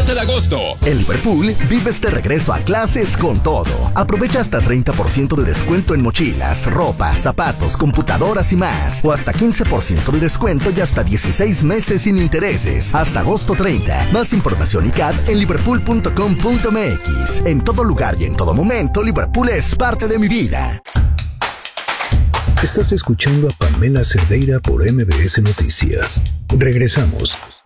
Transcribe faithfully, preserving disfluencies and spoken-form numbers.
siete de agosto. En Liverpool, vive este regreso a clases con todo. Aprovecha hasta treinta por ciento de descuento en mochilas, ropa, zapatos, computadoras y más. O hasta quince por ciento de descuento y hasta dieciséis meses sin intereses. Hasta agosto treinta. Más información y C A D en liverpool punto com punto m x. En todo lugar y en todo momento, Liverpool es parte de mi vida. Estás escuchando a Pamela Cerdeira por M B S Noticias. Regresamos.